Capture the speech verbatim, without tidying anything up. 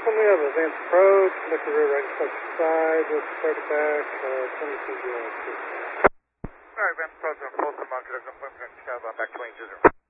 Folsom, we have advanced approach, conduct the rear right touch side, with start attack, uh, twenty-two zero two. Alright, advanced approach on Folsom, uh, conduct appointment, back twenty-two zero.